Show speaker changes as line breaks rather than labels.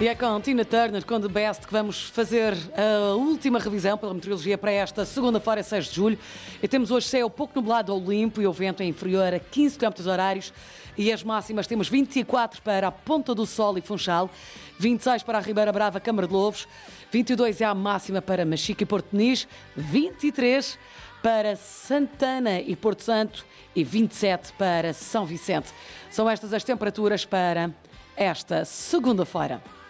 E é com Tina Turner, com The Best, que vamos fazer a última revisão pela meteorologia para esta segunda-feira, 6 de julho. E temos hoje céu pouco nublado ao limpo e o vento é inferior a 15 km/h. E as máximas temos 24 para a Ponta do Sol e Funchal, 26 para a Ribeira Brava, Câmara de Louros, 22 é a máxima para Machica e Porto de Nis, 23 para Santana e Porto Santo e 27 para São Vicente. São estas as temperaturas para esta segunda-feira.